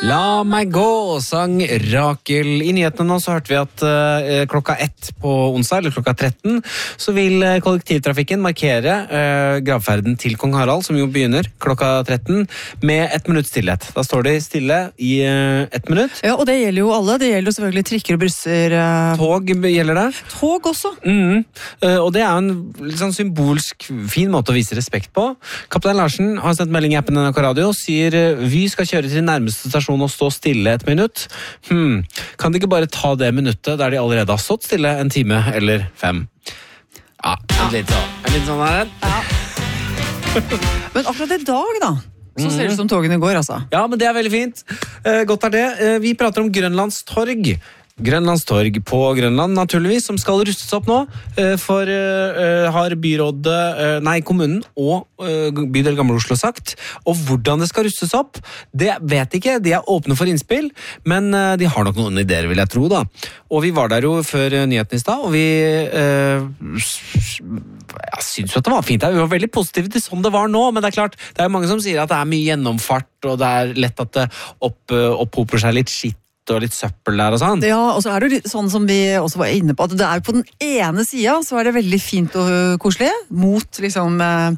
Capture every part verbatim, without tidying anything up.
La meg gå, sang Rakel. I nyhetene nå så hørte vi at uh, klokka ett på onsdag, eller klokka tretten, så vil uh, kollektivtrafikken markere uh, gravferden til Kong Harald, som jo begynner klokka tretten, med ett minutt stillhet. Da står de stille i uh, ett minutt. Ja, og det gjelder jo alle. Det gjelder jo selvfølgelig trikker og busser. Uh... Tog gjelder det. Tog også. Mm. Uh, og det er jo en litt sånn symbolsk fin måte å vise respekt på. Kaptein Larsen har sendt melding i appen N R K Radio og sier uh, vi skal kjøre til nærmeste stasjon og stå stille et minutt. Hmm. Kan de ikke bare ta det minuttet der de allerede har stått stille en time eller fem? Ja, en litt sånn, en litt sånn her. Ja. Men akkurat i dag da, så ser det ut som togene går, altså. Ja, men det er veldig fint. Uh, godt er det. Uh, vi prater om Grønlands torg. Grønlands torg på Grønland, naturligvis, som skal rustes opp nå, for uh, har byrådet, uh, nei, kommunen og uh, bydel Gamle Oslo sagt, og hvordan det skal rustes opp, det vet ikke, de er åpne for innspill, men uh, de har nok noen ideer, vil jeg tro da. Og vi var der jo før uh, nyheten i sted, og vi uh, jeg synes jo at det var fint, vi var veldig positive til sånn det var nå, men det er klart, det er jo mange som sier at det er mye gjennomfart, og det er lett at det opp, uh, opphoper seg litt skitt, og litt søppel der og sånn. Ja, og så er det jo sånn som vi også var inne på, at det er jo på den ene siden, så er det veldig fint og koselig, mot liksom...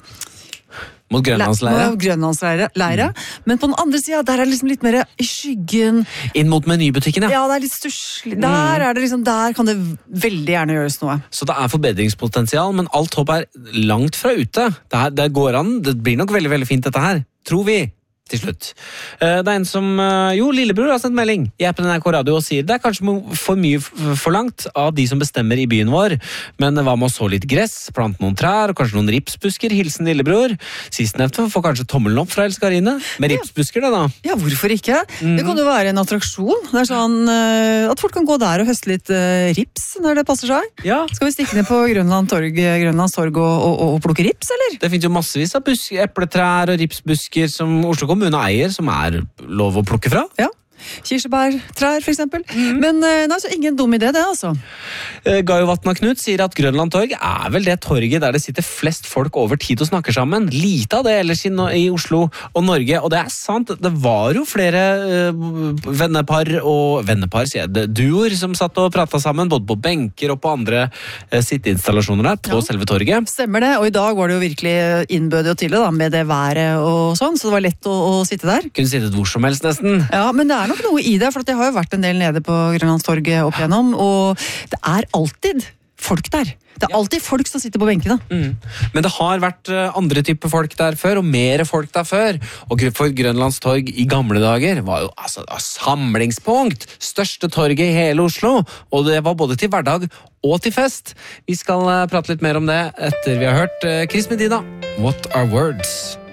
Mot grønlandsleire. Mot grønlandsleire, mm. Men på den andre siden, der er det liksom litt mer i skyggen. Inn mot menybutikken, ja. Ja, det er litt stusslig. Der er det liksom, der kan det veldig gjerne gjøres noe. Så det er forbedringspotensial, men alt håp er langt fra ute. Det, her, det går an, det blir nok veldig, veldig fint dette her, tror vi. Til slutt. Det er en som, jo, lillebror har sendt melding i appen N R K Radio og sier det er kanskje for mye for langt av de som bestemmer i byen vår, men hva med å så litt gress, plante noen trær og kanskje noen ripsbusker, hilsen lillebror. Sistnevnte får kanskje tommelen opp fra elskarine, med ripsbusker det da. Ja, hvorfor ikke? Mm. Det kan jo være en attraksjon. Det er sånn at folk kan gå der og høste litt rips når det passer seg. Ja. Skal vi stikke ned på Grønland torg, Grønlands torg og, og, og plukke rips, eller? Det finnes jo massevis av busk, epletrær og ripsbusker som Oslo kommune eier, som er lov å plukke fra. Ja, kirsebærtrær for eksempel. Mm. Men nei, så ingen dum idé det, altså. Uh, Gaio Vatna Knut sier at Grønland torg er vel det torget der det sitter flest folk over tid og snakker sammen. Lite av det ellers i, i Oslo og Norge, og det er sant, det var jo flere uh, vennepar og vennepar, sier jeg, det, duoer som satt og pratet sammen, både på benker og på andre uh, sitteinstallasjoner der, på ja. Selve torget. Stemmer det, og i dag var det jo virkelig innbødig og til det da, med det været og sånn, så det var lett å, å sitte der. Kunne sittet hvor som helst nesten. Ja, men det er nok noe i det, for jeg har jo vært en del nede på Grønlandstorget opp igjennom, og det er alltid folk der. Det er alltid folk som sitter på benkene. Mm. Men det har vært andre typer folk der før, og mer folk der før. Og for Grønlandstorg i gamle dager var jo altså samlingspunkt. Største torget i hele Oslo. Og det var både til hverdag og til fest. Vi skal prate litt mer om det etter vi har hørt Chris Medina. What are words?